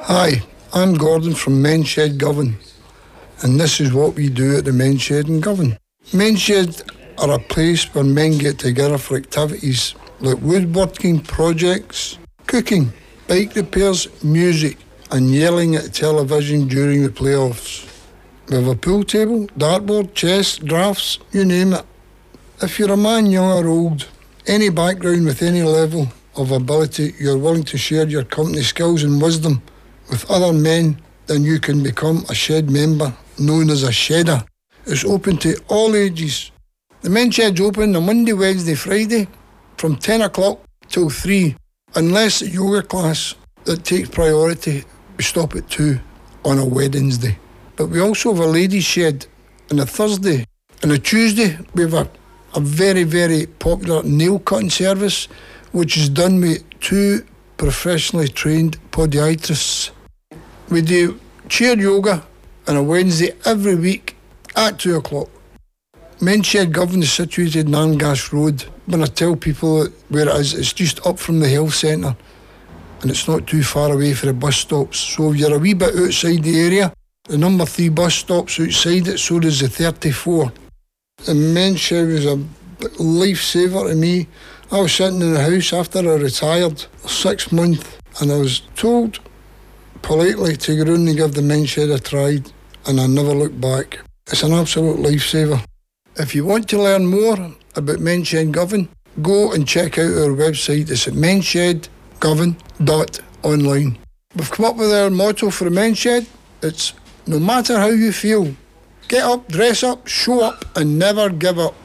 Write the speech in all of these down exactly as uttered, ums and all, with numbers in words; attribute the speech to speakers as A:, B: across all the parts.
A: Hi, I'm Gordon from Men's Shed Govan, and this is what we do at the Men's Shed in Govan. Men's Shed are a place where men get together for activities like woodworking projects, cooking, bike repairs, music, and yelling at the television during the playoffs. We have a pool table, dartboard, chess, drafts, you name it. If you're a man, young or old, any background with any level of ability, you're willing to share your company skills and wisdom with other men, then you can become a shed member known as a shedder. It's open to all ages. The Men's Shed's open on Monday, Wednesday, Friday from ten o'clock till three, unless the yoga class that takes priority, we stop at two on a Wednesday. But we also have a ladies' shed on a Thursday. On a Tuesday, we have a, a very, very popular nail cutting service, which is done with two professionally trained podiatrists. We do chair yoga on a Wednesday every week at two o'clock. Men's Shed Govan is situated in Arngash Road. When I tell people where it is, it's just up from the health centre and it's not too far away for the bus stops. So if you're a wee bit outside the area, the number three bus stops outside it, so does the thirty-four. The Men's Shed was a lifesaver to me. I was sitting in the house after I retired, six months, and I was told politely to go round and give the Men's Shed a try, and I never looked back. It's an absolute lifesaver. If you want to learn more about Men's Shed Govan, go and check out our website. It's at mens shed govan dot online. We've come up with our motto for the Men's Shed. It's no matter how you feel, get up, dress up, show up, and never give up.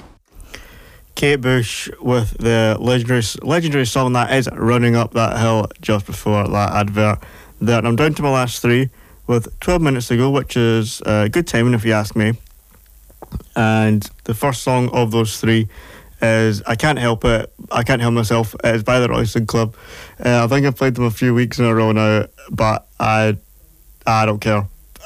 B: Kate Bush with the legendary legendary song that is Running Up That Hill just before that advert there. And I'm down to my last three with twelve minutes to go, which is uh, good timing if you ask me. And the first song of those three is I Can't Help It, I Can't Help Myself. It's by the Royston Club. Uh, I think I've played them a few weeks in a row now, but I I don't care.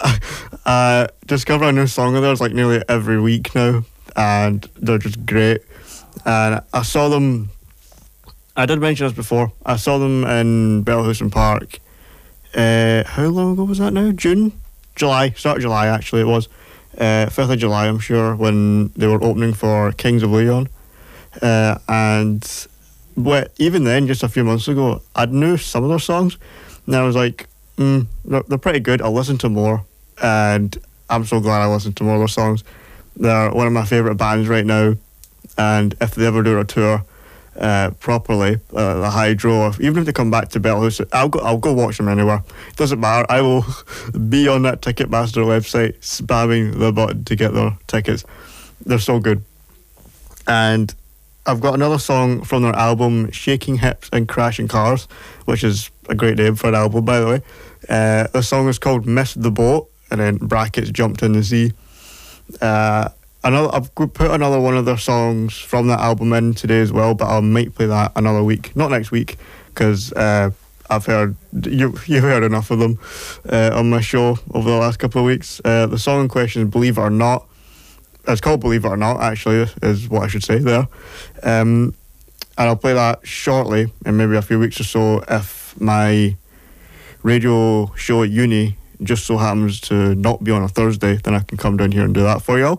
B: I discover a new song of theirs like nearly every week now, and they're just great. And I saw them, I did mention this before, I saw them in Bellhouston Park. Uh, how long ago was that now? June? July, start of July actually it was. Uh, fifth of July I'm sure, when they were opening for Kings of Leon. Uh, and but even then, just a few months ago, I knew some of their songs, and I was like, mm, they're, they're pretty good, I'll listen to more. And I'm so glad I listened to more of their songs. They're one of my favourite bands right now. And if they ever do a tour uh, properly, uh, the Hydro, if, even if they come back to Bellhouse, I'll go. I'll go watch them anywhere. It doesn't matter. I will be on that Ticketmaster website, spamming the button to get their tickets. They're so good. And I've got another song from their album, Shaking Hips and Crashing Cars, which is a great name for an album, by the way. Uh, the song is called Missed the Boat, and then brackets Jumped in the Sea. Uh, Another, I've put another one of their songs from that album in today as well, but I might play that another week, not next week, because uh, I've heard you you've heard enough of them uh, on my show over the last couple of weeks. Uh, the song in question is "Believe It or Not." It's called "Believe It or Not," actually, is what I should say there. Um, and I'll play that shortly, in maybe a few weeks or so, if my radio show at uni just so happens to not be on a Thursday, then I can come down here and do that for y'all.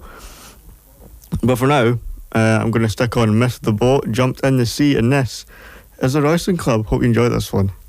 B: But for now, uh, I'm going to stick on Missed the Boat, Jumped in the Sea, and this is the Royston Club. Hope you enjoy this one.